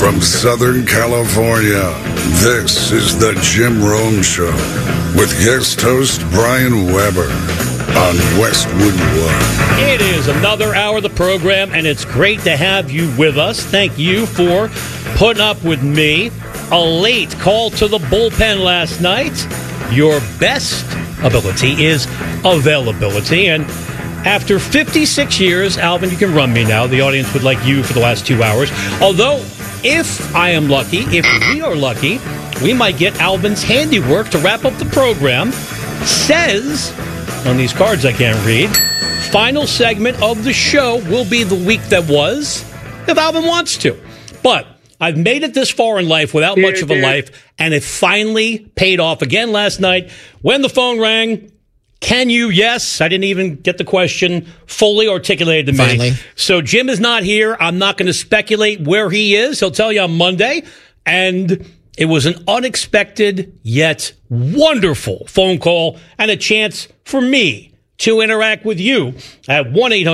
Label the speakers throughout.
Speaker 1: From Southern California, this is the Jim Rome Show with guest host Brian Weber on Westwood One.
Speaker 2: It is another hour of the program, and it's great to have you with us. Thank you for putting up with me. A late call to the bullpen last night. Your best ability is availability, and after 56 years, Alvin, you can run me now. The audience would like you for the last 2 hours. Although, if I am lucky, if we are lucky, we might get Alvin's handiwork to wrap up the program. Says, on these cards I can't read, final segment of the show will be the week that was, if Alvin wants to. But I've made it this far in life without much of a life, and it finally paid off again last night when the phone rang. Can you? Yes. I didn't even get the question fully articulated to me.
Speaker 3: Finally.
Speaker 2: So Jim is not here. I'm not going to speculate where he is. He'll tell you on Monday. And it was an unexpected yet wonderful phone call and a chance for me to interact with you at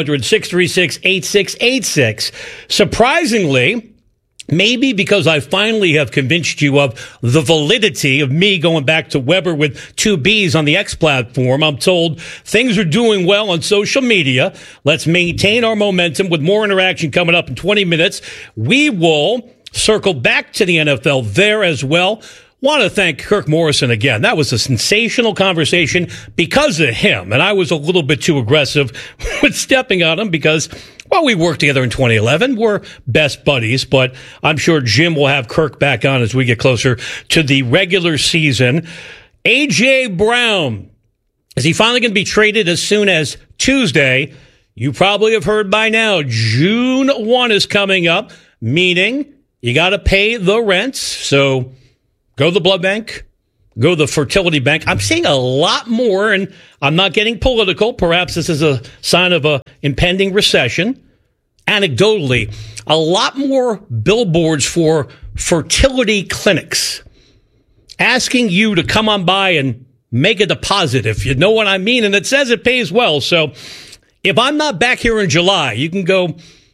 Speaker 2: 1-800-636-8686. Surprisingly, maybe because I finally have convinced you of the validity of me going back to Weber with 2 B's on the X platform, I'm told things are doing well on social media. Let's maintain our momentum with more interaction coming up in 20 minutes. We will circle back to the NFL there as well. Want to thank Kirk Morrison again. That was a sensational conversation because of him. And I was a little bit too aggressive with stepping on him because, well, we worked together in 2011. We're best buddies, but I'm sure Jim will have Kirk back on as we get closer to the regular season. A.J. Brown, is he finally going to be traded as soon as Tuesday? You probably have heard by now. June 1 is coming up, meaning you got to pay the rents. So go to the blood bank, go to the fertility bank. I'm seeing a lot more, and I'm not getting political. Perhaps this is a sign of an impending recession. Anecdotally, a lot more billboards for fertility clinics asking you to come on by and make a deposit, if you know what I mean. And it says it pays well. So if I'm not back here in July, you can go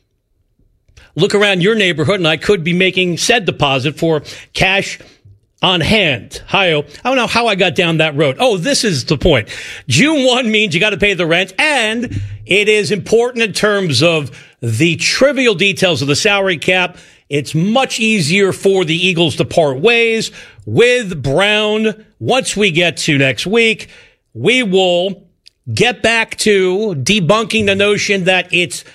Speaker 2: look around your neighborhood, and I could be making said deposit for cash on hand. I don't know how I got down that road. Oh, this is the point. June 1 means you got to pay the rent, and it is important in terms of the trivial details of the salary cap. It's much easier for the Eagles to part ways with Brown. Once we get to next week, we will get back to debunking the notion that it's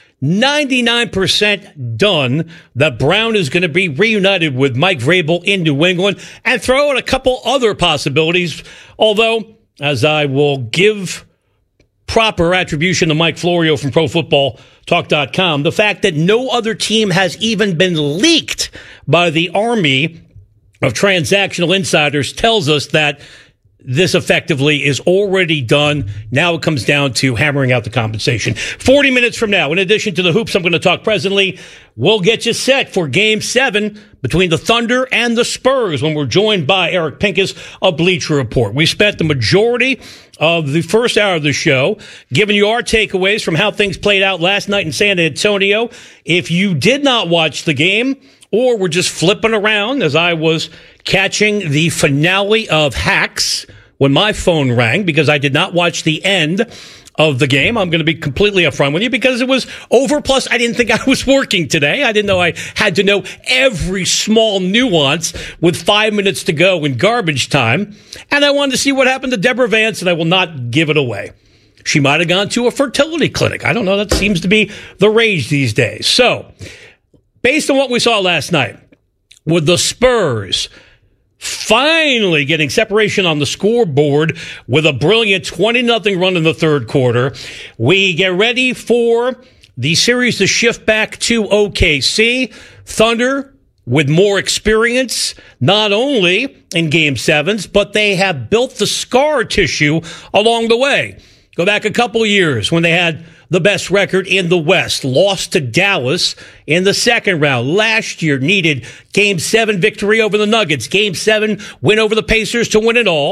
Speaker 2: 99% done that Brown is going to be reunited with Mike Vrabel in New England, and throw out a couple other possibilities. Although, as I will give proper attribution to Mike Florio from ProFootballTalk.com, the fact that no other team has even been leaked by the army of transactional insiders tells us that this effectively is already done. Now it comes down to hammering out the compensation. 40 minutes from now, in addition to the hoops I'm going to talk presently, we'll get you set for Game 7 between the Thunder and the Spurs when we're joined by Eric Pincus of Bleacher Report. We spent the majority of the first hour of the show giving you our takeaways from how things played out last night in San Antonio. If you did not watch the game, or were just flipping around as I was catching the finale of Hacks when my phone rang because I did not watch the end of the game. I'm going to be completely upfront with you because it was over. Plus, I didn't think I was working today. I didn't know I had to know every small nuance with 5 minutes to go in garbage time. And I wanted to see what happened to Deborah Vance, and I will not give it away. She might have gone to a fertility clinic. I don't know. That seems to be the rage these days. So, based on what we saw last night, with the Spurs finally getting separation on the scoreboard with a brilliant 20-0 run in the third quarter, we get ready for the series to shift back to OKC. Thunder with more experience, not only in Game 7s, but they have built the scar tissue along the way. Go back a couple years when they had the best record in the West, lost to Dallas in the second round. Last year needed Game 7 victory over the Nuggets. Game 7 win over the Pacers to win it all.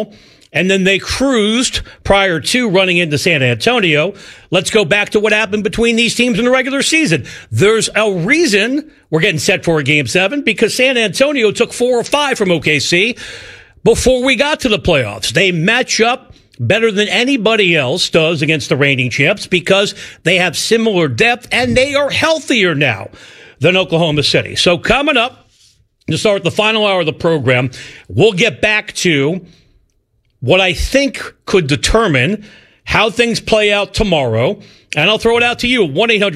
Speaker 2: and then they cruised prior to running into San Antonio. Let's go back to what happened between these teams in the regular season. There's a reason we're getting set for a Game 7 because San Antonio took 4 or 5 from OKC before we got to the playoffs. They match up better than anybody else does against the reigning champs because they have similar depth and they are healthier now than Oklahoma City. So coming up to start the final hour of the program, we'll get back to what I think could determine how things play out tomorrow. And I'll throw it out to you,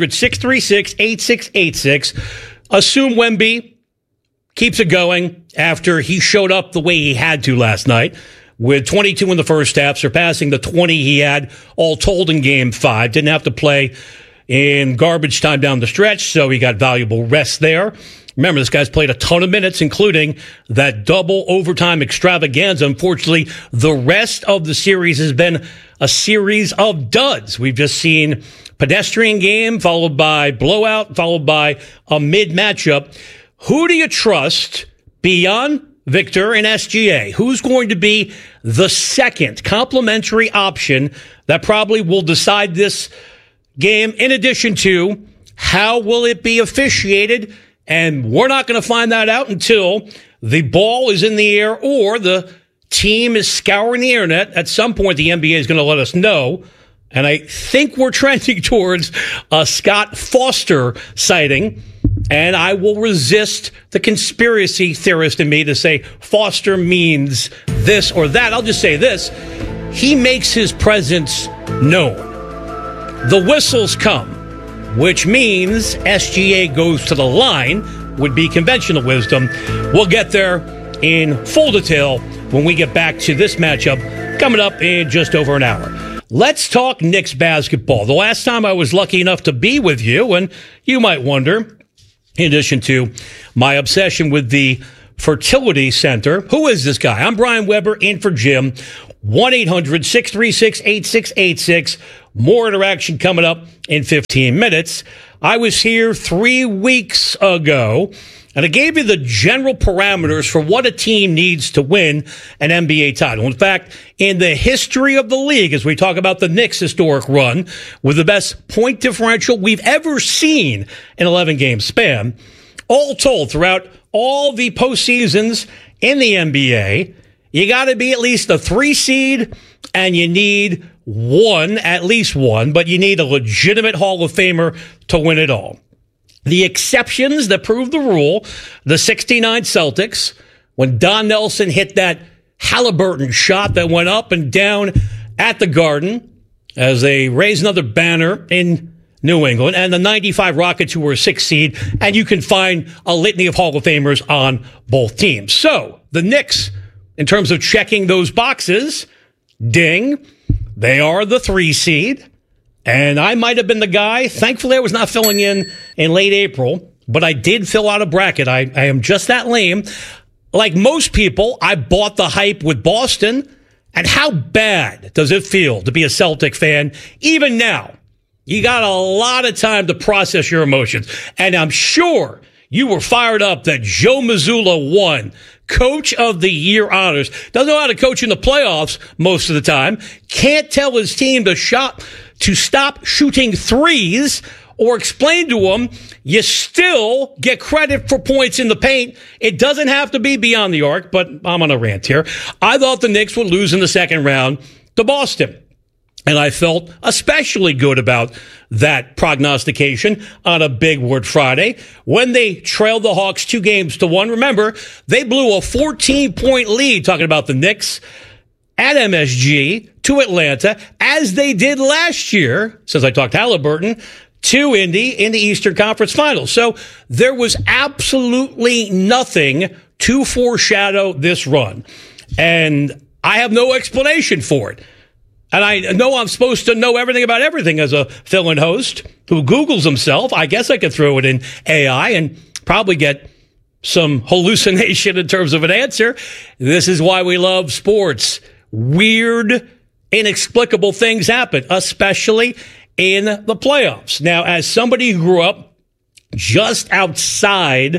Speaker 2: 1-800-636-8686. Assume Wemby keeps it going after he showed up the way he had to last night with 22 in the first half, surpassing the 20 he had all told in Game 5. Didn't have to play in garbage time down the stretch, so he got valuable rest there. Remember, this guy's played a ton of minutes, including that double overtime extravaganza. Unfortunately, the rest of the series has been a series of duds. We've just seen pedestrian game, followed by blowout, followed by a mid-matchup. Who do you trust beyond Victor and SGA? Who's going to be the second complementary option that probably will decide this game, in addition to how will it be officiated? And we're not going to find that out until the ball is in the air or the team is scouring the internet. At some point, the NBA is going to let us know. And I think we're trending towards a Scott Foster sighting. And I will resist the conspiracy theorist in me to say Foster means this or that. I'll just say this. He makes his presence known. The whistles come, which means SGA goes to the line, would be conventional wisdom. We'll get there in full detail when we get back to this matchup coming up in just over an hour. Let's talk Knicks basketball. The last time I was lucky enough to be with you, and you might wonder, in addition to my obsession with the Fertility Center, who is this guy? I'm Brian Weber, in for Jim. 1-800-636-8686. More interaction coming up in 15 minutes. I was here 3 weeks ago, and I gave you the general parameters for what a team needs to win an NBA title. In fact, in the history of the league, as we talk about the Knicks' historic run, with the best point differential we've ever seen in 11-game span, all told, throughout all the postseasons in the NBA, you got to be at least a 3 seed, and you need at least one, but you need a legitimate Hall of Famer to win it all. The exceptions that prove the rule, the 69 Celtics, when Don Nelson hit that Halliburton shot that went up and down at the Garden as they raised another banner in New England, and the 95 Rockets, who were a 6 seed, and you can find a litany of Hall of Famers on both teams. So the Knicks, in terms of checking those boxes, ding, they are the 3 seed. And I might have been the guy. Thankfully, I was not filling in late April, but I did fill out a bracket. I am just that lame. Like most people, I bought the hype with Boston. And how bad does it feel to be a Celtic fan? Even now, you got a lot of time to process your emotions. And I'm sure you were fired up that Joe Mazzulla won Coach of the Year honors. Doesn't know how to coach in the playoffs most of the time. Can't tell his team to stop shooting threes, or explain to them you still get credit for points in the paint. It doesn't have to be beyond the arc, but I'm on a rant here. I thought the Knicks would lose in the second round to Boston. And I felt especially good about that prognostication on a Big Word Friday when they trailed the Hawks 2-1. Remember, they blew a 14-point lead, talking about the Knicks, at MSG to Atlanta, as they did last year, since I talked Halliburton, to Indy in the Eastern Conference Finals. So there was absolutely nothing to foreshadow this run. And I have no explanation for it. And I know I'm supposed to know everything about everything as a fill-in host who Googles himself. I guess I could throw it in AI and probably get some hallucination in terms of an answer. This is why we love sports. Weird, inexplicable things happen, especially in the playoffs. Now, as somebody who grew up just outside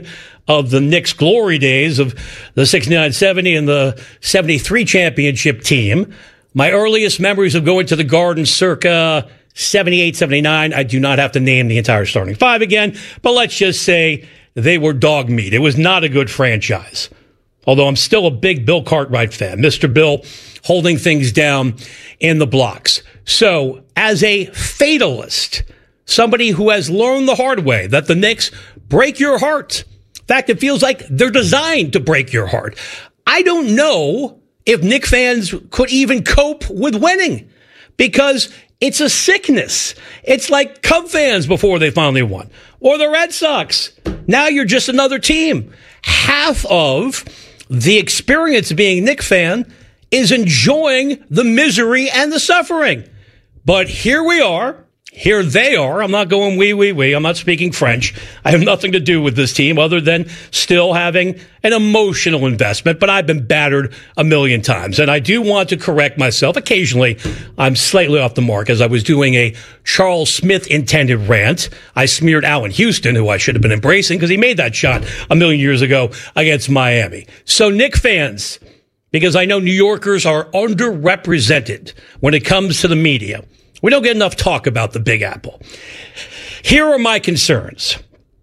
Speaker 2: of the Knicks' glory days of the 69-70 and the 73 championship team. My earliest memories of going to the Garden circa 78, 79. I do not have to name the entire starting five again, but let's just say they were dog meat. It was not a good franchise. Although I'm still a big Bill Cartwright fan. Mr. Bill holding things down in the blocks. So, as a fatalist, somebody who has learned the hard way that the Knicks break your heart. In fact, it feels like they're designed to break your heart. I don't know if Knicks fans could even cope with winning because it's a sickness. It's like Cub fans before they finally won, or the Red Sox. Now you're just another team. Half of the experience of being a Knicks fan is enjoying the misery and the suffering. But here we are. Here they are. I'm not going we. I'm not speaking French. I have nothing to do with this team other than still having an emotional investment, but I've been battered a million times. And I do want to correct myself. Occasionally, I'm slightly off the mark. As I was doing a Charles Smith intended rant, I smeared Allen Houston, who I should have been embracing because he made that shot a million years ago against Miami. So Knicks fans, because I know New Yorkers are underrepresented when it comes to the media. We don't get enough talk about the Big Apple. Here are my concerns.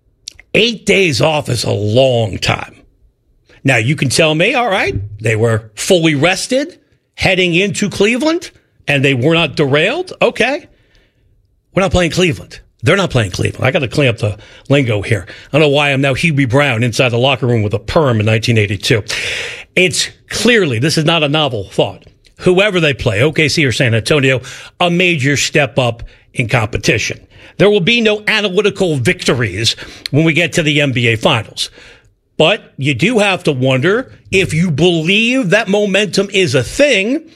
Speaker 2: 8 days off is a long time. Now, you can tell me, all right, they were fully rested heading into Cleveland, and they were not derailed. Okay. We're not playing Cleveland. They're not playing Cleveland. I got to clean up the lingo here. I don't know why I'm now Hubie Brown inside the locker room with a perm in 1982. It's clearly, this is not a novel thought. Whoever they play, OKC or San Antonio, a major step up in competition. There will be no analytical victories when we get to the NBA Finals. But you do have to wonder if you believe that momentum is a thing.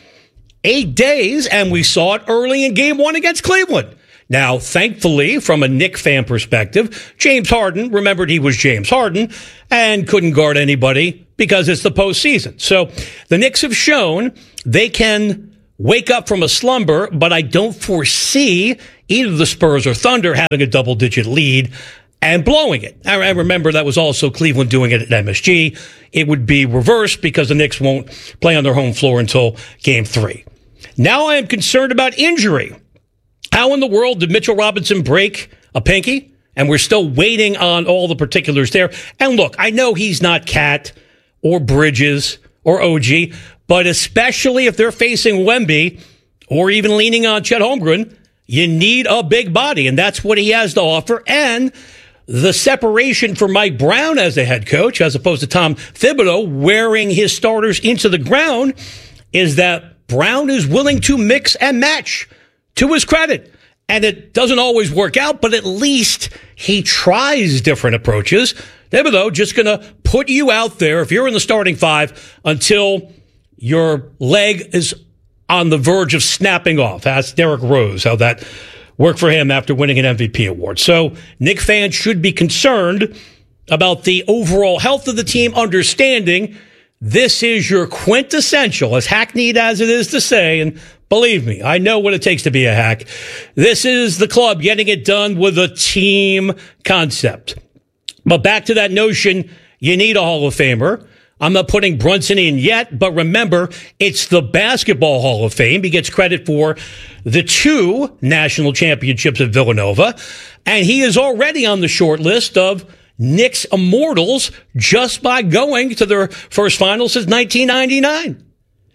Speaker 2: 8 days, and we saw it early in Game 1 against Cleveland. Now, thankfully, from a Knicks fan perspective, James Harden remembered he was James Harden and couldn't guard anybody because it's the postseason. So the Knicks have shown they can wake up from a slumber, but I don't foresee either the Spurs or Thunder having a double-digit lead and blowing it. I remember that was also Cleveland doing it at MSG. It would be reversed because the Knicks won't play on their home floor until Game 3. Now I am concerned about injury. How in the world did Mitchell Robinson break a pinky? And we're still waiting on all the particulars there. And look, I know he's not Cat or Bridges or OG, but especially if they're facing Wemby or even leaning on Chet Holmgren, you need a big body, and that's what he has to offer. And the separation for Mike Brown as a head coach, as opposed to Tom Thibodeau wearing his starters into the ground, is that Brown is willing to mix and match, to his credit. And it doesn't always work out, but at least he tries different approaches. Thibodeau just going to put you out there, if you're in the starting five, until your leg is on the verge of snapping off. Ask Derrick Rose how that worked for him after winning an MVP award. So Knicks fans should be concerned about the overall health of the team, understanding this is your quintessential, as hackneyed as it is to say, and believe me, I know what it takes to be a hack. This is the club getting it done with a team concept. But back to that notion, you need a Hall of Famer. I'm not putting Brunson in yet, but remember, it's the Basketball Hall of Fame. He gets credit for the 2 national championships at Villanova, and he is already on the short list of Knicks immortals just by going to their first final since 1999.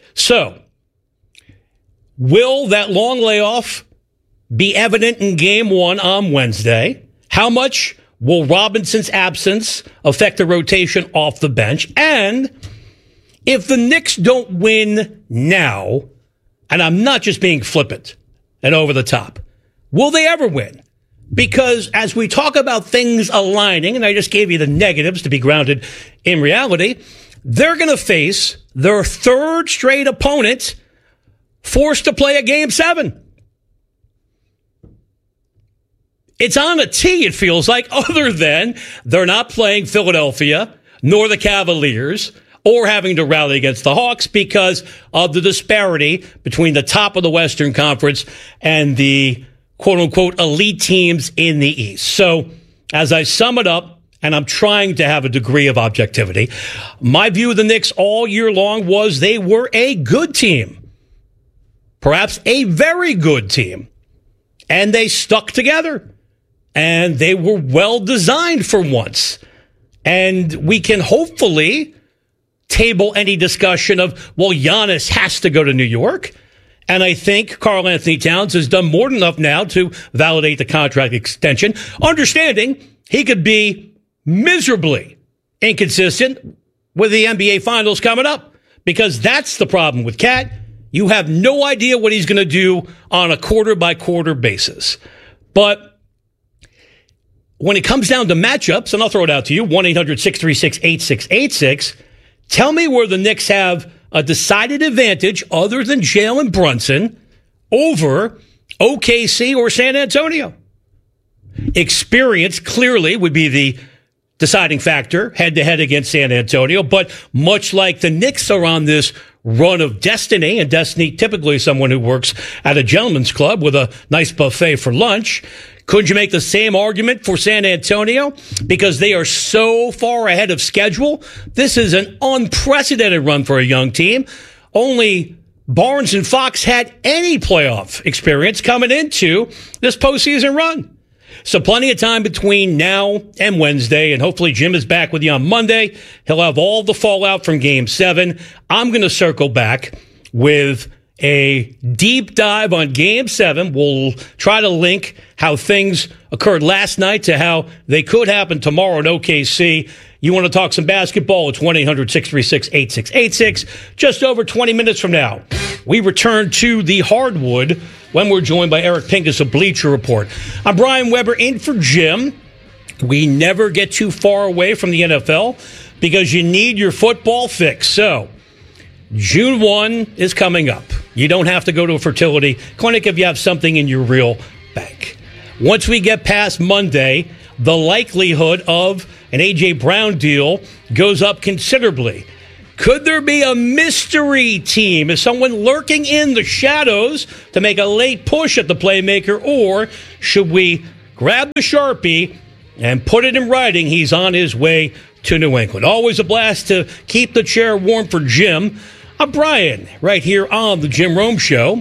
Speaker 2: So, will that long layoff be evident in Game 1 on Wednesday? How much will Robinson's absence affect the rotation off the bench? And if the Knicks don't win now, and I'm not just being flippant and over the top, will they ever win? Because as we talk about things aligning, and I just gave you the negatives to be grounded in reality, they're going to face their 3rd straight opponent forced to play a Game 7. It's on a tee, it feels like, other than they're not playing Philadelphia, nor the Cavaliers, or having to rally against the Hawks because of the disparity between the top of the Western Conference and the quote-unquote elite teams in the East. So, as I sum it up, and I'm trying to have a degree of objectivity. My view of the Knicks all year long was they were a good team, perhaps a very good team, and they stuck together, and they were well designed for once. And we can hopefully table any discussion of, well, Giannis has to go to New York. And I think Karl Anthony Towns has done more than enough now to validate the contract extension, understanding he could be miserably inconsistent with the NBA Finals coming up, because that's the problem with Cat. You have no idea what he's going to do on a quarter-by-quarter basis. But when it comes down to matchups, and I'll throw it out to you, 1-800-636-8686, tell me where the Knicks have a decided advantage other than Jalen Brunson over OKC or San Antonio. Experience clearly would be the deciding factor head-to-head against San Antonio, but much like the Knicks are on this run of destiny, and destiny typically someone who works at a gentleman's club with a nice buffet for lunch, couldn't you make the same argument for San Antonio? Because they are so far ahead of schedule. This is an unprecedented run for a young team. Only Barnes and Fox had any playoff experience coming into this postseason run. So plenty of time between now and Wednesday, and hopefully Jim is back with you on Monday. He'll have all the fallout from Game 7. I'm going to circle back with a deep dive on Game 7. We'll try to link how things occurred last night to how they could happen tomorrow in OKC. You want to talk some basketball? It's 1-800-636-8686. Just over 20 minutes from now, we return to the hardwood when we're joined by Eric Pincus of Bleacher Report. I'm Brian Weber in for Jim. We never get too far away from the NFL because you need your football fix. So June 1 is coming up. You don't have to go to a fertility clinic if you have something in your real bank. Once we get past Monday, the likelihood of an A.J. Brown deal goes up considerably. Could there be a mystery team? Is someone lurking in the shadows to make a late push at the playmaker? Or should we grab the Sharpie and put it in writing? He's on his way to New England. Always a blast to keep the chair warm for Jim. I'm Brian, right here on the Jim Rome Show.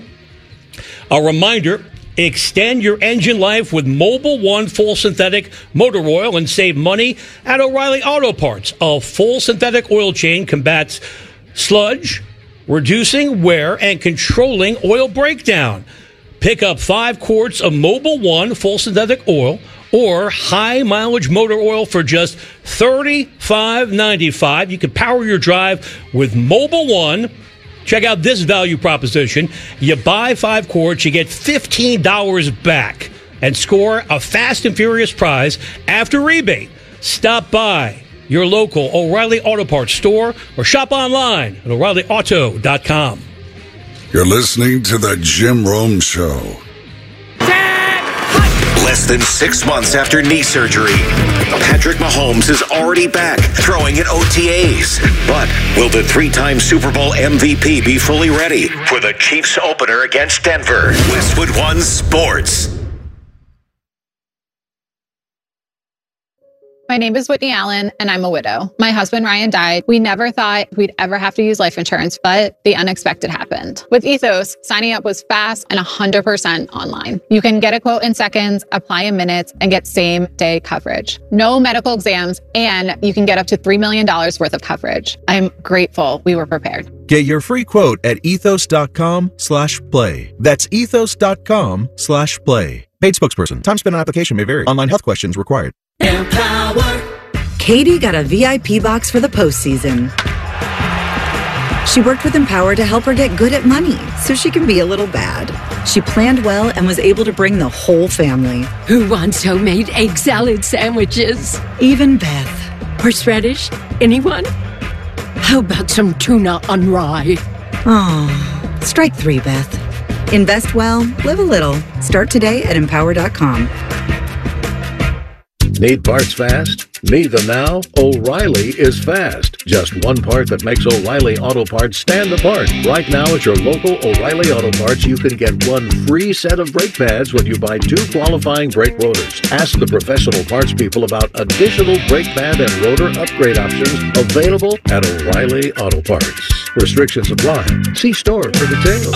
Speaker 2: A reminder, extend your engine life with Mobil 1 full synthetic motor oil and save money at O'Reilly Auto Parts. A full synthetic oil chain combats sludge, reducing wear, and controlling oil breakdown. Pick up 5 quarts of Mobil 1 full synthetic oil or high mileage motor oil for just $35.95. You can power your drive with Mobil 1. Check out this value proposition. You buy 5 quarts, you get $15 back and score a fast and furious prize after rebate. Stop by your local O'Reilly Auto Parts store or shop online at O'ReillyAuto.com.
Speaker 1: You're listening to the Jim Rome Show.
Speaker 3: Less than 6 months after knee surgery, Patrick Mahomes is already back throwing at OTAs. But will the 3-time Super Bowl MVP be fully ready for the Chiefs opener against Denver? Westwood One Sports.
Speaker 4: My name is Whitney Allen, and I'm a widow. My husband, Ryan, died. We never thought we'd ever have to use life insurance, but the unexpected happened. With Ethos, signing up was fast and 100% online. You can get a quote in seconds, apply in minutes, and get same-day coverage. No medical exams, and you can get up to $3 million worth of coverage. I'm grateful we were prepared.
Speaker 5: Get your free quote at ethos.com/play. That's ethos.com/play. Paid spokesperson. Time spent on application may vary. Online health questions required.
Speaker 6: Empower. Katie got a VIP box for the postseason. She worked with Empower to help her get good at money so she can be a little bad. She planned well and was able to bring the whole family.
Speaker 7: Who wants homemade egg salad sandwiches?
Speaker 6: Even Beth.
Speaker 7: Horseradish? Anyone? How about some tuna on rye?
Speaker 6: Oh, strike 3, Beth. Invest well, live a little. Start today at Empower.com.
Speaker 8: Need parts fast? Need them now? O'Reilly is fast. Just one part that makes O'Reilly Auto Parts stand apart. Right now at your local O'Reilly Auto Parts, you can get one free set of brake pads when you buy 2 qualifying brake rotors. Ask the professional parts people about additional brake pad and rotor upgrade options available at O'Reilly Auto Parts. Restrictions apply. See store for details.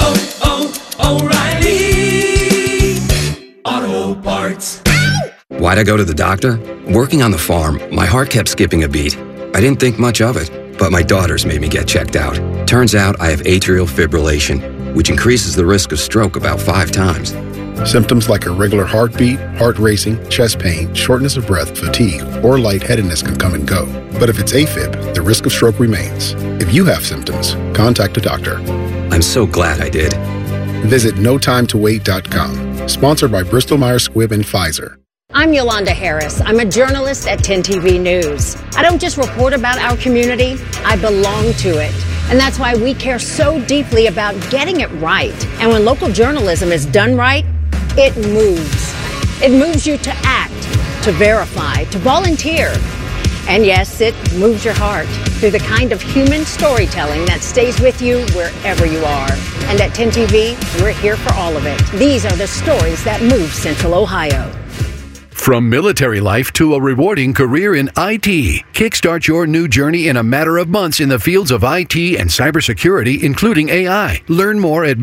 Speaker 9: O'Reilly Auto Parts.
Speaker 10: Why'd I go to the doctor? Working on the farm, my heart kept skipping a beat. I didn't think much of it, but my daughters made me get checked out. Turns out I have atrial fibrillation, which increases the risk of stroke about 5 times.
Speaker 11: Symptoms like irregular heartbeat, heart racing, chest pain, shortness of breath, fatigue, or lightheadedness can come and go. But if it's AFib, the risk of stroke remains. If you have symptoms, contact a doctor.
Speaker 10: I'm so glad I did.
Speaker 11: Visit notimetowait.com. Sponsored by Bristol-Myers Squibb and Pfizer.
Speaker 7: I'm Yolanda Harris. I'm a journalist at 10 TV News. I don't just report about our community, I belong to it. And that's why we care so deeply about getting it right. And when local journalism is done right, it moves. It moves you to act, to verify, to volunteer. And yes, it moves your heart through the kind of human storytelling that stays with you wherever you are. And at 10 TV, we're here for all of it. These are the stories that move Central Ohio.
Speaker 12: From military life to a rewarding career in IT, kickstart your new journey in a matter of months in the fields of IT and cybersecurity, including AI. Learn more at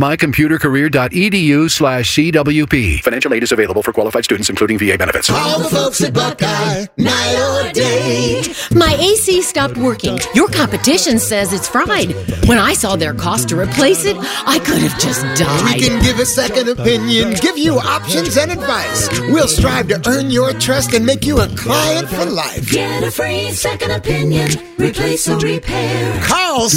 Speaker 12: mycomputercareer.edu/CWP. Financial aid is available for qualified students, including VA benefits.
Speaker 13: All the folks at Buckeye, night or day.
Speaker 14: My AC stopped working. Your competition says it's fried. When I saw their cost to replace it, I could have just died.
Speaker 13: We can give a second opinion, give you options and advice. We'll strive to earn your trust and make you a client for life.
Speaker 15: Get a free second opinion. Replace or repair.
Speaker 13: Call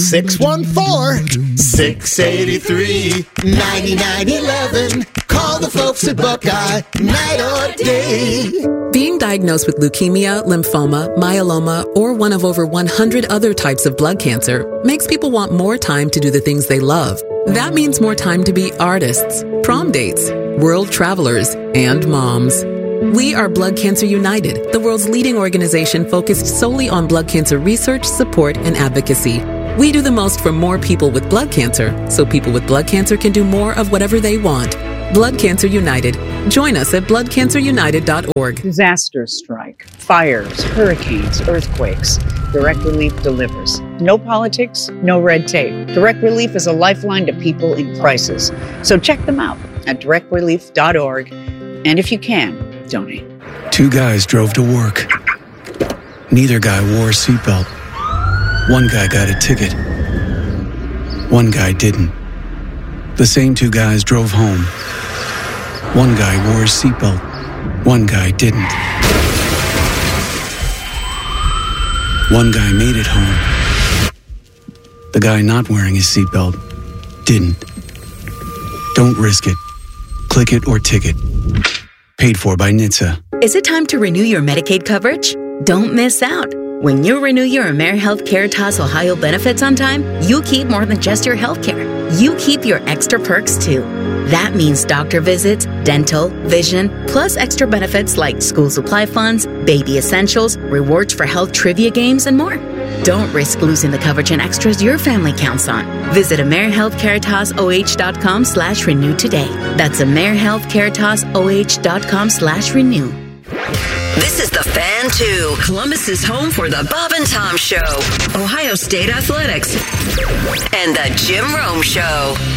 Speaker 13: 614-683-9911. Call the folks at Buckeye, night or day.
Speaker 16: Being diagnosed with leukemia, lymphoma, myeloma, or one of over 100 other types of blood cancer makes people want more time to do the things they love. That means more time to be artists, prom dates, world travelers, and moms. We are Blood Cancer United, the world's leading organization focused solely on blood cancer research, support, and advocacy. We do the most for more people with blood cancer, so people with blood cancer can do more of whatever they want. Blood Cancer United. Join us at bloodcancerunited.org.
Speaker 17: Disasters strike, fires, hurricanes, earthquakes. Direct Relief delivers. No politics, no red tape. Direct Relief is a lifeline to people in crisis. So check them out at directrelief.org. And if you can, donate.
Speaker 18: 2 guys drove to work. Neither guy wore a seatbelt. One guy got a ticket. One guy didn't. The same 2 guys drove home. One guy wore a seatbelt. One guy didn't. One guy made it home. The guy not wearing his seatbelt didn't. Don't risk it. Click it or ticket. Paid for by NHTSA.
Speaker 19: Is it time to renew your Medicaid coverage? Don't miss out. When you renew your AmeriHealth Caritas Ohio benefits on time, you keep more than just your health care. You keep your extra perks too. That means doctor visits, dental, vision, plus extra benefits like school supply funds, baby essentials, rewards for health trivia games, and more. Don't risk losing the coverage and extras your family counts on. Visit AmeriHealthCaritasOH.com/renew today. That's AmeriHealthCaritasOH.com/renew.
Speaker 20: This is The Fan 2, Columbus's home for the Bob and Tom Show, Ohio State Athletics, and the Jim Rome Show.